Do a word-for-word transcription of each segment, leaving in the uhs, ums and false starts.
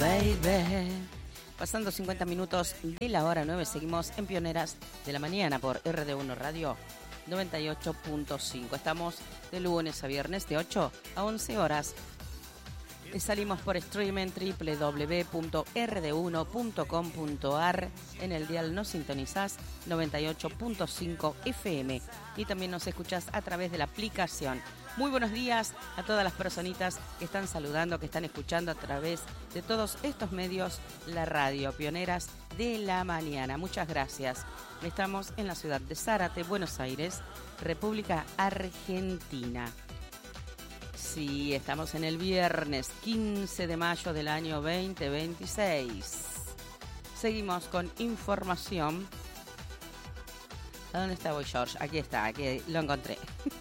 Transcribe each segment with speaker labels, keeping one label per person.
Speaker 1: baby. Pasando cincuenta minutos de la hora nueve, seguimos en Pioneras de la Mañana por R D uno Radio noventa y ocho punto cinco. Estamos de lunes a viernes de ocho a once horas. Salimos por streaming doble u doble u doble u punto r d uno punto com punto a r. En el dial nos sintonizás noventa y ocho punto cinco F M y también nos escuchás a través de la aplicación. Muy buenos días a todas las personitas que están saludando, que están escuchando a través de todos estos medios la radio Pioneras de la Mañana. Muchas gracias. Estamos en la ciudad de Zárate, Buenos Aires, República Argentina. Sí, estamos en el viernes quince de mayo del año veinte veintiséis. Seguimos con información. ¿A dónde está Boy George? Aquí está, aquí lo encontré.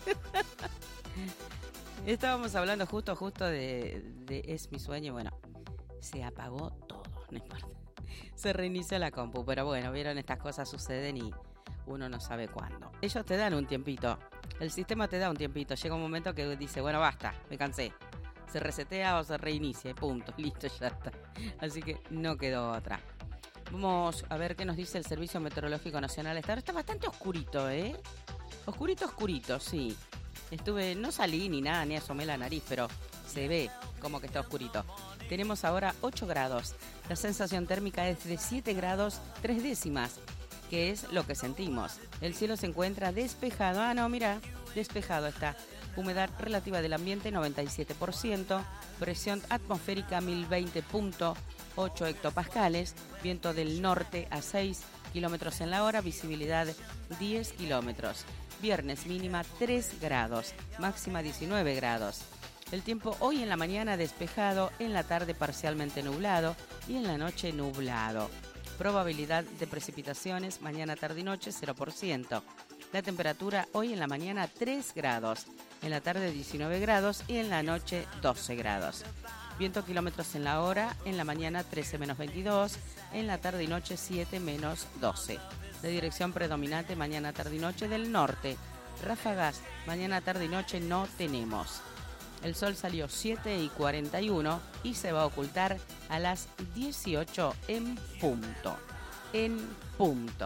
Speaker 1: Estábamos hablando justo, justo de, de Es mi sueño. Bueno, se apagó todo, no importa. Se reinició la compu, pero bueno, vieron, estas cosas suceden y uno no sabe cuándo. Ellos te dan un tiempito. El sistema te da un tiempito. Llega un momento que dice, bueno, basta, me cansé. Se resetea o se reinicia, punto, listo, ya está. Así que no quedó otra. Vamos a ver qué nos dice el Servicio Meteorológico Nacional. Está, está bastante oscurito, ¿eh? Oscurito, oscurito, sí. Estuve, no salí ni nada, ni asomé la nariz, pero se ve como que está oscurito. Tenemos ahora ocho grados. La sensación térmica es de siete grados tres décimas. Que es lo que sentimos. El cielo se encuentra despejado. Ah, no, mira, despejado está. Humedad relativa del ambiente noventa y siete por ciento. Presión atmosférica mil veinte punto ocho hectopascales. Viento del norte a seis kilómetros en la hora. Visibilidad diez kilómetros. Viernes mínima tres grados. Máxima diecinueve grados. El tiempo hoy en la mañana despejado. En la tarde parcialmente nublado. Y en la noche nublado. Probabilidad de precipitaciones mañana, tarde y noche cero por ciento. La temperatura hoy en la mañana tres grados, en la tarde diecinueve grados y en la noche doce grados. Viento kilómetros en la hora, en la mañana trece menos veintidós, en la tarde y noche siete menos doce. De dirección predominante mañana, tarde y noche del norte. Ráfagas mañana, tarde y noche no tenemos. El sol salió siete y cuarenta y uno y se va a ocultar a las dieciocho en punto. En punto.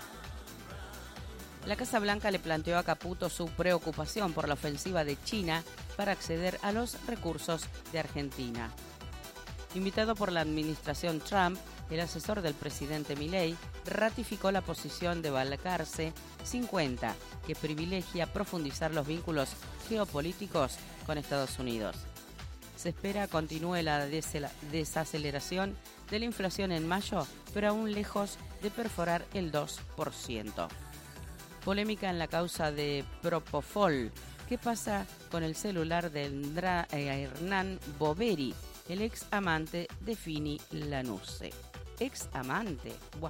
Speaker 1: La Casa Blanca le planteó a Caputo su preocupación por la ofensiva de China para acceder a los recursos de Argentina. Invitado por la administración Trump, el asesor del presidente Milei ratificó la posición de Balcarce cincuenta, que privilegia profundizar los vínculos geopolíticos con Estados Unidos. Se espera continúe la desaceleración de la inflación en mayo, pero aún lejos de perforar el dos por ciento. Polémica en la causa de Propofol. ¿Qué pasa con el celular de Andra, eh, Hernán Boveri, el ex amante de Fini Lanuse? Ex amante. Buah.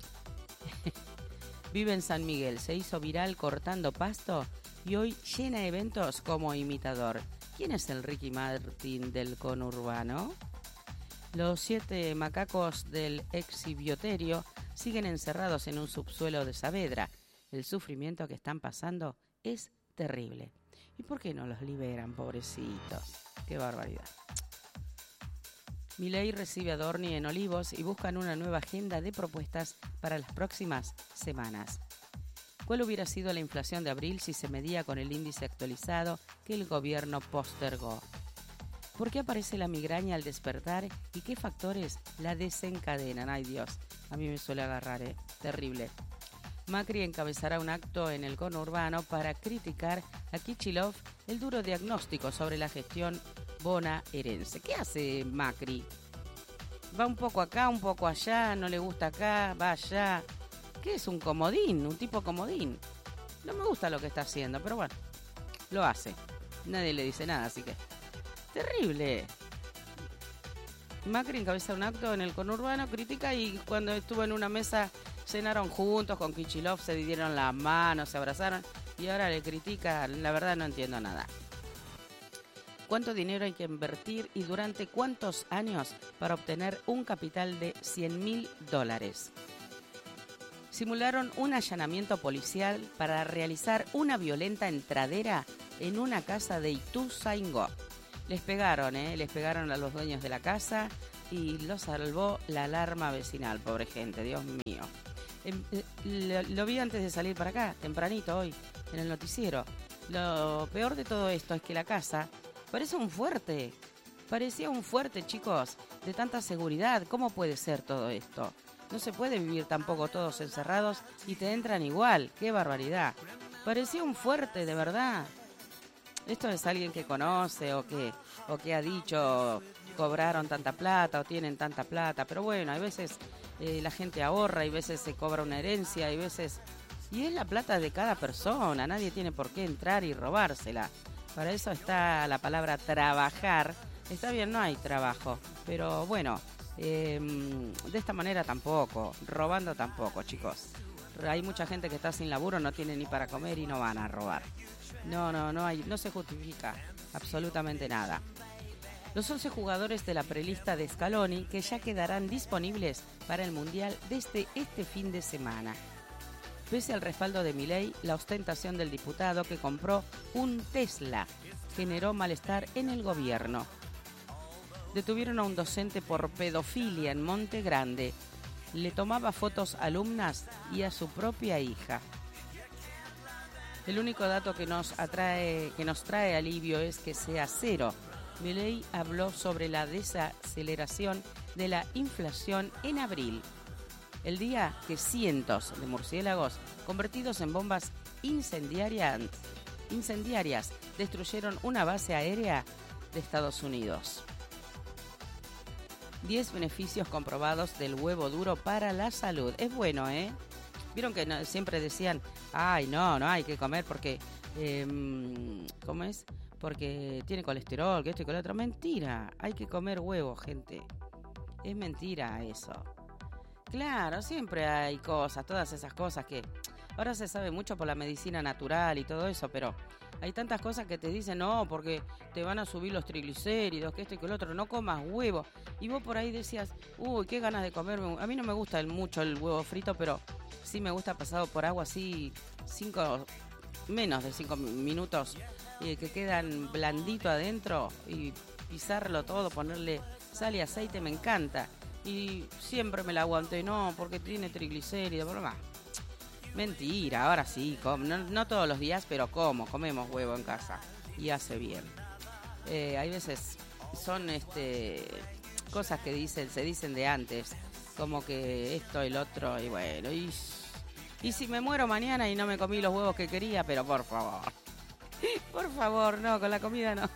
Speaker 1: Vive en San Miguel, se hizo viral cortando pasto y hoy llena eventos como imitador. ¿Quién es el Ricky Martin del conurbano? Los siete macacos del exhibitorio siguen encerrados en un subsuelo de Saavedra. El sufrimiento que están pasando es terrible. ¿Y por qué no los liberan, pobrecitos? ¡Qué barbaridad! Milei recibe a Dorni en Olivos y buscan una nueva agenda de propuestas para las próximas semanas. ¿Cuál hubiera sido la inflación de abril si se medía con el índice actualizado que el gobierno postergó? ¿Por qué aparece la migraña al despertar y qué factores la desencadenan? Ay Dios, a mí me suele agarrar, ¿eh? Terrible. Macri encabezará un acto en el conurbano para criticar a Kicillof el duro diagnóstico sobre la gestión bonaerense. ¿Qué hace Macri? Va un poco acá, un poco allá, no le gusta acá, va allá. ¿Qué es? Un comodín, un tipo comodín. No me gusta lo que está haciendo, pero bueno, lo hace. Nadie le dice nada, así que... ¡Terrible! Macri encabeza un acto en el conurbano, critica y cuando estuvo en una mesa cenaron juntos con Kicillof, se dieron las manos, se abrazaron y ahora le critica. La verdad no entiendo nada. ¿Cuánto dinero hay que invertir y durante cuántos años para obtener un capital de cien mil dólares? Simularon un allanamiento policial para realizar una violenta entradera en una casa de Ituzaingó. Les pegaron, ¿eh? Les pegaron a los dueños de la casa, y lo salvó la alarma vecinal, pobre gente, Dios mío. Eh, eh, lo, lo vi antes de salir para acá, tempranito hoy, en el noticiero. Lo peor de todo esto es que la casa parece un fuerte. Parecía un fuerte, chicos, de tanta seguridad. ¿Cómo puede ser todo esto? No se puede vivir tampoco todos encerrados y te entran igual. ¡Qué barbaridad! Parecía un fuerte, de verdad. Esto es alguien que conoce o que, o que ha dicho cobraron tanta plata o tienen tanta plata. Pero bueno, hay veces eh, la gente ahorra, hay veces se cobra una herencia, hay veces... Y es la plata de cada persona, nadie tiene por qué entrar y robársela. Para eso está la palabra trabajar. Está bien, no hay trabajo, pero bueno, eh, de esta manera tampoco, robando tampoco, chicos. Hay mucha gente que está sin laburo, no tiene ni para comer y no van a robar. No, no, no hay, no se justifica absolutamente nada. Los once jugadores de la prelista de Scaloni que ya quedarán disponibles para el Mundial desde este fin de semana. Pese al respaldo de Milei, la ostentación del diputado que compró un Tesla generó malestar en el gobierno. Detuvieron a un docente por pedofilia en Monte Grande. Le tomaba fotos a alumnas y a su propia hija. El único dato que nos atrae, que nos trae alivio es que sea cero. Milei habló sobre la desaceleración de la inflación en abril, el día que cientos de murciélagos convertidos en bombas incendiarias, incendiarias destruyeron una base aérea de Estados Unidos. diez beneficios comprobados del huevo duro para la salud. Es bueno, ¿eh? Vieron que no, siempre decían, ay, no, no hay que comer porque, eh, ¿cómo es? Porque tiene colesterol, que esto y que lo otro. Mentira, hay que comer huevo, gente. Es mentira eso. Claro, siempre hay cosas, todas esas cosas que ahora se sabe mucho por la medicina natural y todo eso, pero hay tantas cosas que te dicen, no, porque te van a subir los triglicéridos, que esto y que lo otro, no comas huevo. Y vos por ahí decías, uy, qué ganas de comerme. A mí no me gusta el, mucho el huevo frito, pero sí me gusta pasado por agua así, cinco, menos de cinco minutos, eh, que quedan blandito adentro y pisarlo todo, ponerle sal y aceite, me encanta. Y siempre me la aguanté, no, porque tiene triglicéridos, pero más. Mentira, ahora sí, como, no, no todos los días, pero como, comemos huevo en casa y hace bien. Eh, hay veces son este cosas que dicen, se dicen de antes, como que esto y lo otro, y bueno, y, y si me muero mañana y no me comí los huevos que quería, pero por favor, por favor, no, con la comida no.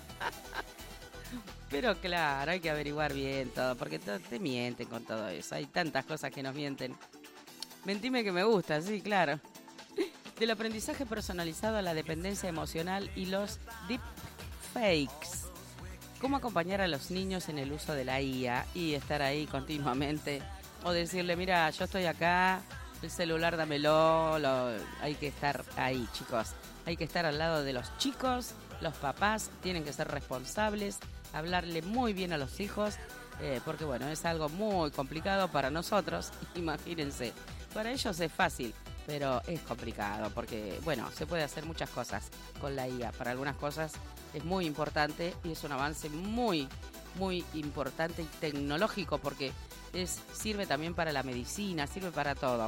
Speaker 1: Pero claro, hay que averiguar bien todo, porque te, te mienten con todo eso, hay tantas cosas que nos mienten. Mentime que me gusta, sí, claro. Del aprendizaje personalizado a la dependencia emocional y los deepfakes. ¿Cómo acompañar a los niños en el uso de la I A y estar ahí continuamente? O decirle, mira, yo estoy acá, el celular dámelo, lo, hay que estar ahí, chicos. Hay que estar al lado de los chicos, los papás tienen que ser responsables, hablarle muy bien a los hijos, eh, porque bueno, es algo muy complicado para nosotros, imagínense. Para ellos es fácil, pero es complicado porque, bueno, se puede hacer muchas cosas con la I A. Para algunas cosas es muy importante y es un avance muy, muy importante y tecnológico porque es, sirve también para la medicina, sirve para todo,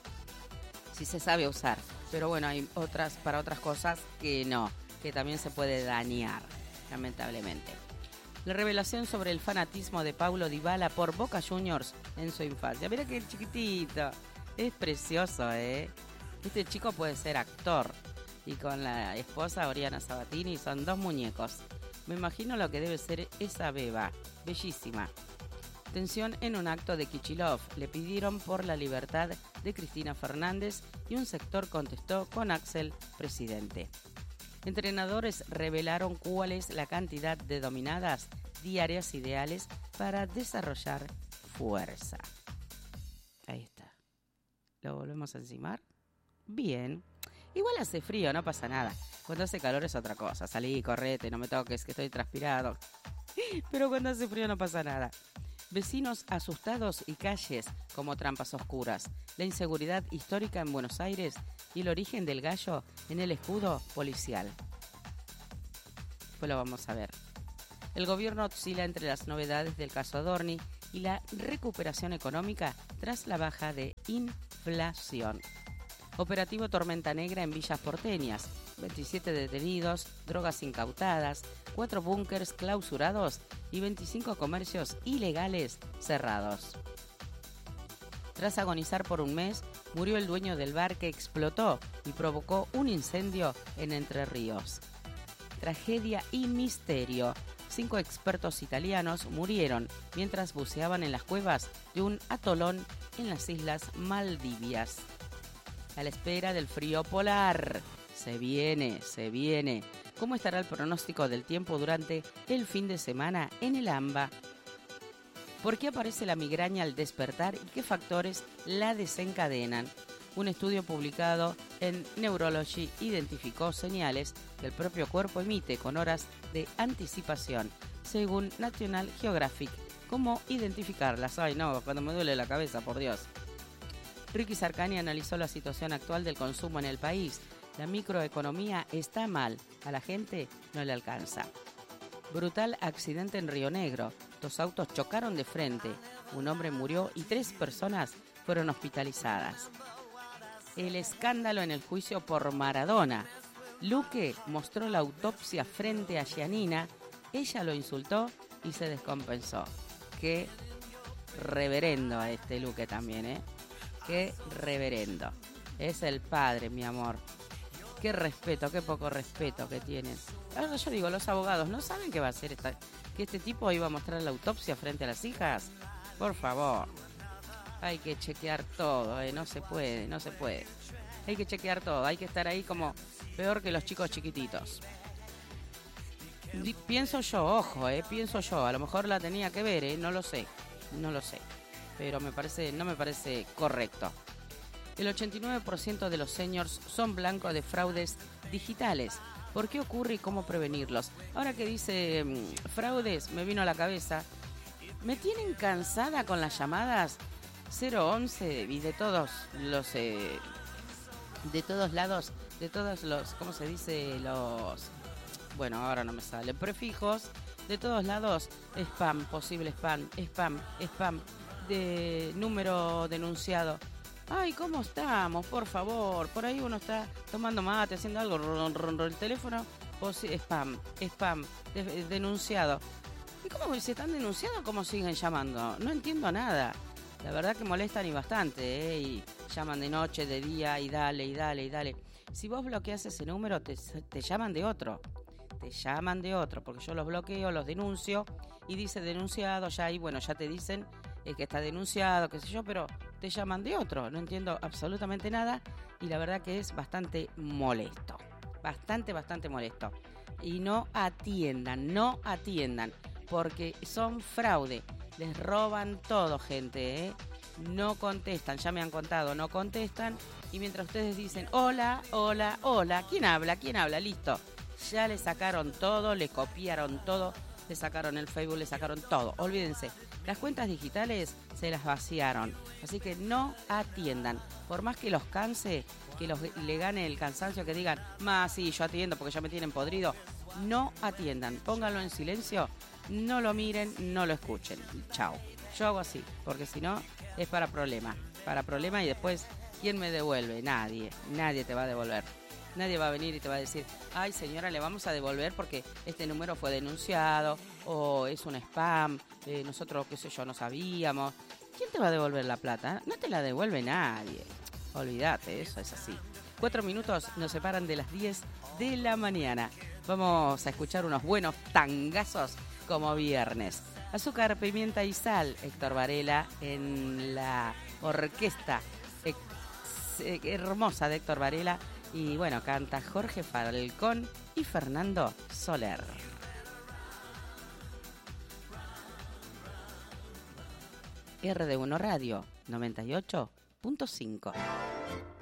Speaker 1: si se sabe usar. Pero bueno, hay otras para otras cosas que no, que también se puede dañar, lamentablemente. La revelación sobre el fanatismo de Paulo Dybala por Boca Juniors en su infancia. Mira qué chiquitito. Es precioso, ¿eh? Este chico puede ser actor. Y con la esposa Oriana Sabatini son dos muñecos. Me imagino lo que debe ser esa beba. Bellísima. Tensión en un acto de Kicillof. Le pidieron por la libertad de Cristina Fernández y un sector contestó con Axel, presidente. Entrenadores revelaron cuál es la cantidad de dominadas diarias ideales para desarrollar fuerza. Ahí está. ¿Lo volvemos a encimar? Bien. Igual hace frío, no pasa nada. Cuando hace calor es otra cosa. Salí, correte, no me toques, que estoy transpirado. Pero cuando hace frío no pasa nada. Vecinos asustados y calles como trampas oscuras. La inseguridad histórica en Buenos Aires y el origen del gallo en el escudo policial. Pues lo vamos a ver. El gobierno oscila entre las novedades del caso Adorni y la recuperación económica tras la baja de inflación. Operativo Tormenta Negra en villas porteñas. veintisiete detenidos, drogas incautadas, cuatro búnkers clausurados y veinticinco comercios ilegales cerrados. Tras agonizar por un mes, murió el dueño del bar que explotó y provocó un incendio en Entre Ríos. Tragedia y misterio. Cinco expertos italianos murieron mientras buceaban en las cuevas de un atolón en las Islas Maldivas. A la espera del frío polar. Se viene, se viene. ¿Cómo estará el pronóstico del tiempo durante el fin de semana en el AMBA? ¿Por qué aparece la migraña al despertar y qué factores la desencadenan? Un estudio publicado en Neurology identificó señales que el propio cuerpo emite con horas de anticipación, según National Geographic. ¿Cómo identificarlas? Ay, no, cuando me duele la cabeza, por Dios. Ricky Sarkany analizó la situación actual del consumo en el país. La microeconomía está mal, a la gente no le alcanza. Brutal accidente en Río Negro. Dos autos chocaron de frente. Un hombre murió y tres personas fueron hospitalizadas. El escándalo en el juicio por Maradona. Luque mostró la autopsia frente a Giannina. Ella lo insultó y se descompensó. Qué reverendo a este Luque también, ¿eh? Qué reverendo. Es el padre, mi amor. Qué respeto, qué poco respeto que tienen. Ahora yo digo, los abogados no saben qué va a hacer esta, que este tipo iba a mostrar la autopsia frente a las hijas. Por favor. Hay que chequear todo, ¿eh? No se puede, no se puede. Hay que chequear todo, hay que estar ahí como peor que los chicos chiquititos. Di, pienso yo, ojo, eh, pienso yo, a lo mejor la tenía que ver, eh, no lo sé, no lo sé. Pero me parece, no me parece correcto. El ochenta y nueve por ciento de los seniors son blancos de fraudes digitales. ¿Por qué ocurre y cómo prevenirlos? Ahora que dice mmm, fraudes, me vino a la cabeza. Me tienen cansada con las llamadas cero once y de todos los, eh, de todos lados, de todos los, ¿cómo se dice? Los, bueno, ahora no me sale, prefijos, de todos lados, spam, posible spam, spam, spam. De número denunciado. Ay, ¿cómo estamos? Por favor, por ahí uno está tomando mate, haciendo algo, ron, ron, ron, el teléfono, o si, spam, spam, de, denunciado. ¿Y cómo si están denunciados, cómo siguen llamando? No entiendo nada. La verdad que molestan y bastante, ¿eh? Y llaman de noche, de día, y dale, y dale, y dale. Si vos bloqueas ese número, te, te llaman de otro. Te llaman de otro, porque yo los bloqueo, los denuncio, y dice denunciado, ya ahí, bueno, ya te dicen eh, que está denunciado, qué sé yo, pero te llaman de otro. No entiendo absolutamente nada, y la verdad que es bastante molesto. Bastante, bastante molesto. Y no atiendan, no atiendan, porque son fraude. Les roban todo, gente, ¿eh? No contestan, ya me han contado, no contestan. Y mientras ustedes dicen, hola, hola, hola, ¿quién habla? ¿Quién habla? Listo. Ya le sacaron todo, le copiaron todo, le sacaron el Facebook, le sacaron todo. Olvídense, las cuentas digitales se las vaciaron. Así que no atiendan. Por más que los canse, que los, le gane el cansancio, que digan, más sí, yo atiendo porque ya me tienen podrido. No atiendan, pónganlo en silencio, no lo miren, no lo escuchen. Chao. Yo hago así, porque si no es para problema. Para problema y después, ¿quién me devuelve? Nadie, nadie te va a devolver. Nadie va a venir y te va a decir, ay señora, le vamos a devolver porque este número fue denunciado o es un spam, eh, nosotros qué sé yo, no sabíamos. ¿Quién te va a devolver la plata? No te la devuelve nadie. Olvídate, eso es así. Cuatro minutos nos separan de las diez de la mañana. Vamos a escuchar unos buenos tangazos como viernes. Azúcar, pimienta y sal. Héctor Varela en la orquesta ex, eh, hermosa de Héctor Varela. Y bueno, canta Jorge Falcón y Fernando Soler. R D uno Radio noventa y ocho punto cinco.